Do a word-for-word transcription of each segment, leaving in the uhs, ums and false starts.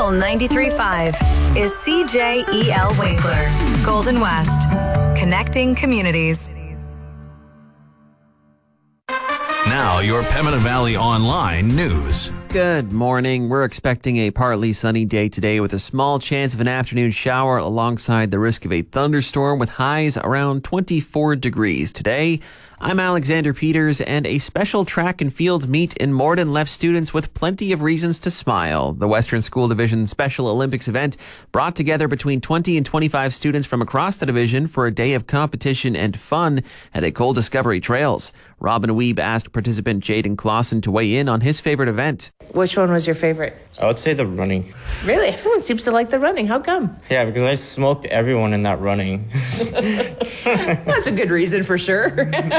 Eagle ninety-three point five is C J E L Winkler, Golden West, connecting communities. Now, your Pembina Valley Online news. Good morning. We're expecting a partly sunny day today with a small chance of an afternoon shower alongside the risk of a thunderstorm with highs around twenty-four degrees today. I'm Alexander Peters, and a special track and field meet in Morden left students with plenty of reasons to smile. The Western School Division Special Olympics event brought together between twenty and twenty-five students from across the division for a day of competition and fun at a Coal Discovery Trails. Robin Weeb asked participant Jaden Clausen to weigh in on his favorite event. Which one was your favorite? I would say the running. Really? Everyone seems to like the running. How come? Yeah, because I smoked everyone in that running. That's a good reason for sure.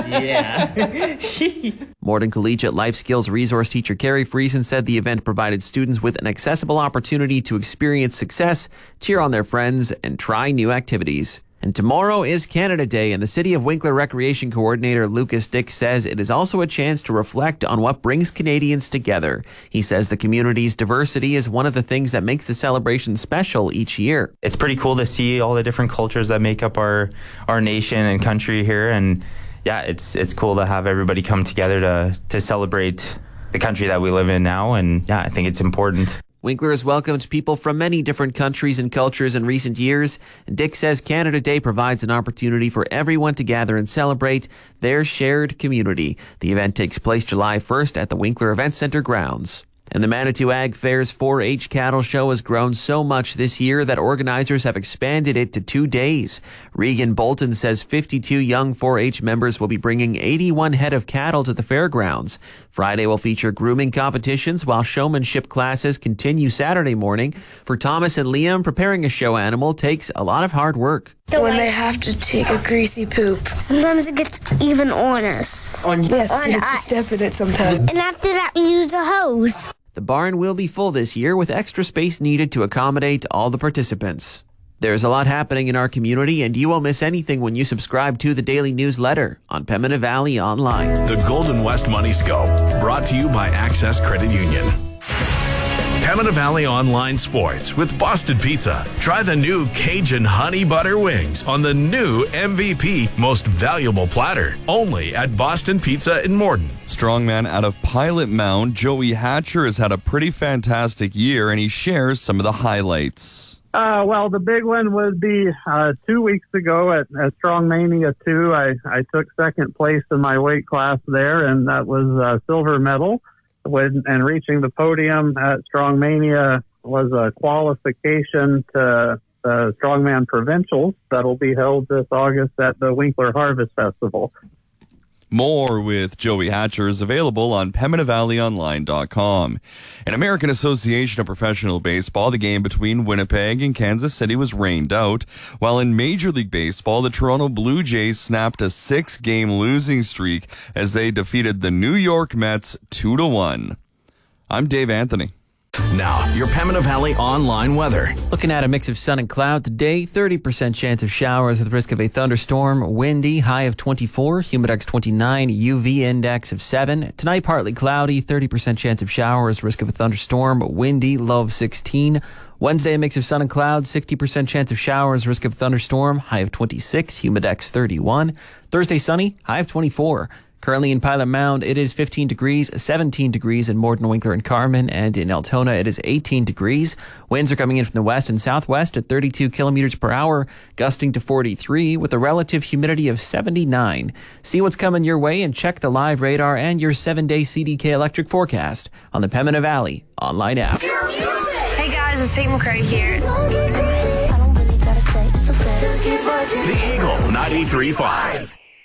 Yeah. Morden Collegiate Life Skills Resource teacher Carrie Friesen said the event provided students with an accessible opportunity to experience success, cheer on their friends, and try new activities. And tomorrow is Canada Day, and the City of Winkler Recreation Coordinator Lucas Dick says it is also a chance to reflect on what brings Canadians together. He says the community's diversity is one of the things that makes the celebration special each year. It's pretty cool to see all the different cultures that make up our, our nation and country here, and yeah, it's it's cool to have everybody come together to, to celebrate the country that we live in now, and yeah, I think it's important. Winkler has welcomed people from many different countries and cultures in recent years. Dick says Canada Day provides an opportunity for everyone to gather and celebrate their shared community. The event takes place July first at the Winkler Event Center grounds. And the Manitou Ag Fair's four H cattle show has grown so much this year that organizers have expanded it to two days. Regan Bolton says fifty-two young four H members will be bringing eighty-one head of cattle to the fairgrounds. Friday will feature grooming competitions while showmanship classes continue Saturday morning. For Thomas and Liam, preparing a show animal takes a lot of hard work. When they have to take a greasy poop. Sometimes it gets even on us. On, yes, on you have us. to step in it sometimes. And after that, we use a hose. The barn will be full this year with extra space needed to accommodate all the participants. There's a lot happening in our community, and you won't miss anything when you subscribe to the daily newsletter on Pembina Valley Online. The Golden West Money Scope, brought to you by Access Credit Union. Pembina Valley Online Sports with Boston Pizza. Try the new Cajun Honey Butter Wings on the new M V P Most Valuable Platter. Only at Boston Pizza in Morden. Strongman out of Pilot Mound, Joey Hatcher has had a pretty fantastic year, and he shares some of the highlights. Uh, well, the big one would be uh, two weeks ago at, at Strong Mania two. I, I took second place in my weight class there, and that was a silver medal. When, and reaching the podium at Strong Mania was a qualification to the Strongman Provincials that will be held this August at the Winkler Harvest Festival. More with Joey Hatcher is available on Pembina Valley Online dot com. In American Association of Professional Baseball, the game between Winnipeg and Kansas City was rained out, while in Major League Baseball, the Toronto Blue Jays snapped a six-game losing streak as they defeated the New York Mets two to one. I'm Dave Anthony. Now, your Pembina Valley Online weather. Looking at a mix of sun and cloud today, thirty percent chance of showers with risk of a thunderstorm, windy, high of twenty-four, humidex twenty-nine, U V index of seven. Tonight, partly cloudy, thirty percent chance of showers, risk of a thunderstorm, windy, low of sixteen. Wednesday, a mix of sun and clouds, sixty percent chance of showers, risk of thunderstorm, high of twenty-six, humidex thirty-one. Thursday, sunny, high of twenty-four. Currently in Pilot Mound, it is fifteen degrees, seventeen degrees in Morden, Winkler, and Carman, and in Altona, it is eighteen degrees. Winds are coming in from the west and southwest at thirty-two kilometers per hour, gusting to forty-three, with a relative humidity of seventy-nine. See what's coming your way and check the live radar and your seven-day C D K electric forecast on the Pembina Valley Online app. Hey guys, it's Tate McRae here. The Eagle ninety-three point five.